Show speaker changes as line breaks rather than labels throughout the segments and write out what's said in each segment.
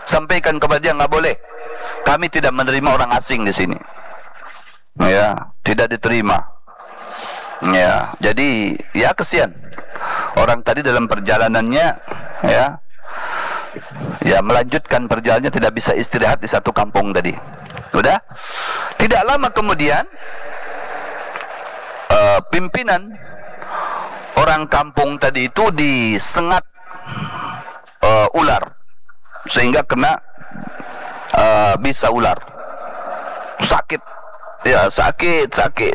sampaikan kepada dia, nggak boleh. Kami tidak menerima orang asing di sini. Ya, tidak diterima. Ya, jadi ya kesian. Orang tadi dalam perjalanannya ya melanjutkan perjalanannya, tidak bisa istirahat di satu kampung tadi. Sudah. Tidak lama kemudian pimpinan orang kampung tadi itu disengat ular sehingga kena bisa ular. Sakit. Ya, sakit.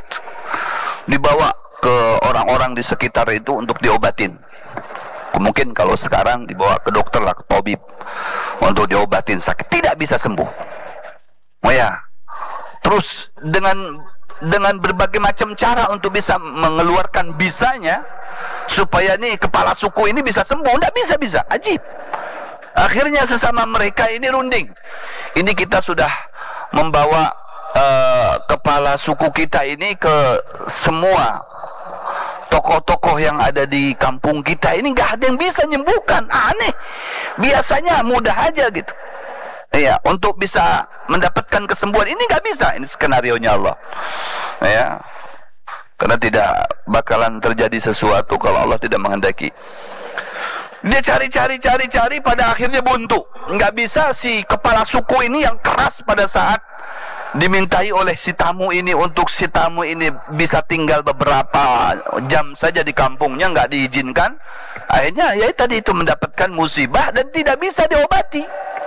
Dibawa ke orang-orang di sekitar itu untuk diobatin. Mungkin kalau sekarang dibawa ke dokter lah, ke tabib untuk diobatin sakit, tidak bisa sembuh. Oh ya. Terus dengan berbagai macam cara untuk bisa mengeluarkan bisanya supaya nih kepala suku ini bisa sembuh, tidak bisa. Ajib. Akhirnya sesama mereka ini runding. Ini kita sudah membawa kepala suku kita ini ke semua tokoh-tokoh yang ada di kampung kita ini, nggak ada yang bisa menyembuhkan. Aneh. Biasanya mudah aja gitu. Ya, untuk bisa mendapatkan kesembuhan ini nggak bisa. Ini skenarionya Allah. Ya. Karena tidak bakalan terjadi sesuatu kalau Allah tidak menghendaki. Dia cari, pada akhirnya buntu. Nggak bisa si kepala suku ini yang keras pada saat dimintai oleh si tamu ini untuk si tamu ini bisa tinggal beberapa jam saja di kampungnya, nggak diizinkan. Akhirnya ya tadi itu mendapatkan musibah dan tidak bisa diobati.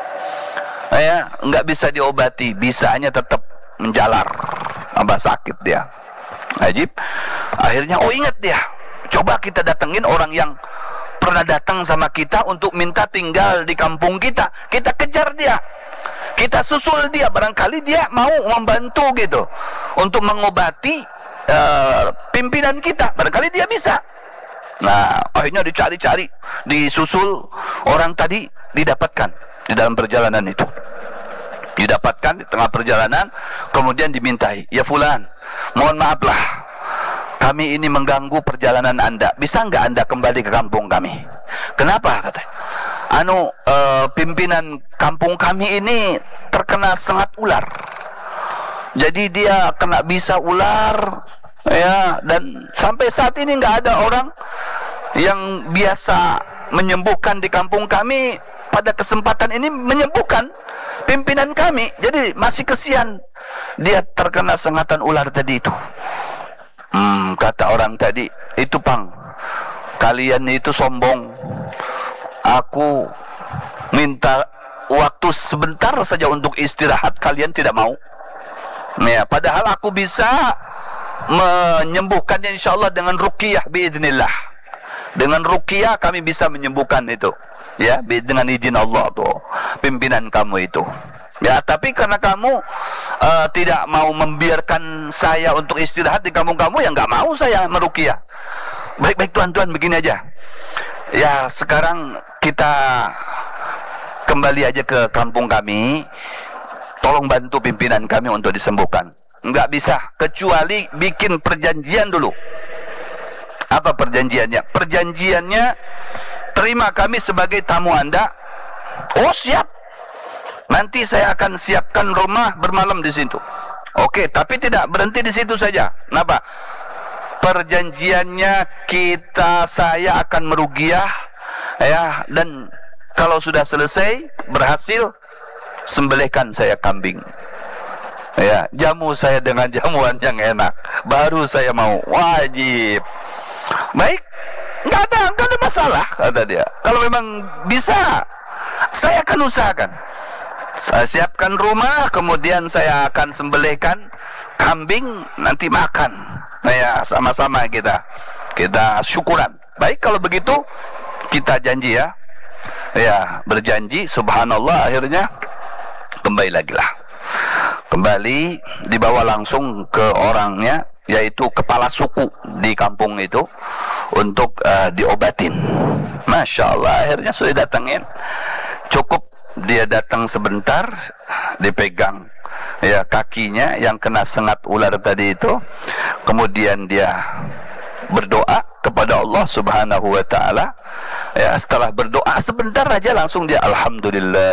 Ya, nggak bisa diobati, bisanya tetap menjalar, tambah sakit dia. Ajib. Akhirnya ingat dia, coba kita datengin orang yang pernah datang sama kita untuk minta tinggal di kampung kita. Kita kejar dia, kita susul dia, barangkali dia mau membantu gitu untuk mengobati pimpinan kita, barangkali dia bisa. Nah, akhirnya dicari-cari, disusul orang tadi, didapatkan di dalam perjalanan itu. Didapatkan di tengah perjalanan, kemudian dimintai, ya fulan, mohon maaflah, kami ini mengganggu perjalanan Anda, bisa nggak Anda kembali ke kampung kami? Kenapa? Katanya, pimpinan kampung kami ini terkena sengat ular, jadi dia kena bisa ular, ya, dan sampai saat ini nggak ada orang yang biasa menyembuhkan di kampung kami. Pada kesempatan ini menyembuhkan pimpinan kami, jadi masih kesian dia terkena sengatan ular tadi itu. Kata orang tadi, itu Pang, kalian itu sombong. Aku minta waktu sebentar saja untuk istirahat, kalian tidak mau. Ya, padahal aku bisa menyembuhkannya insyaallah dengan ruqyah biiznillah. Dengan ruqyah kami bisa menyembuhkan itu. Ya, dengan izin Allah tuh pimpinan kamu itu. Ya, tapi karena kamu tidak mau membiarkan saya untuk istirahat di kampung kamu, ya nggak mau saya meruqyah. Baik tuan-tuan, begini aja. Ya, sekarang kita kembali aja ke kampung kami. Tolong bantu pimpinan kami untuk disembuhkan. Nggak bisa, kecuali bikin perjanjian dulu. Apa perjanjiannya? Perjanjiannya, terima kami sebagai tamu Anda. Oh, siap. Nanti saya akan siapkan rumah bermalam di situ. Oke, tapi tidak berhenti di situ saja. Kenapa? Perjanjiannya saya akan meruqyah, ya, dan kalau sudah selesai berhasil, sembelihkan saya kambing. Ya, jamu saya dengan jamuan yang enak, baru saya mau. Wajib. Baik. Nggak ada masalah, kata dia. Kalau memang bisa, saya akan usahakan. Saya siapkan rumah, kemudian saya akan sembelihkan kambing, nanti makan. Nah ya, sama-sama kita syukuran. Baik, kalau begitu kita janji ya. Ya, berjanji, subhanallah, akhirnya kembali lagi lah. Kembali, dibawa langsung ke orangnya, yaitu kepala suku di kampung itu, untuk diobatin. Masya Allah, akhirnya sudah datangin. Cukup dia datang sebentar, dipegang ya kakinya yang kena sengat ular tadi itu, kemudian dia berdoa kepada Allah Subhanahu wa taala. Ya, setelah berdoa sebentar aja langsung dia alhamdulillah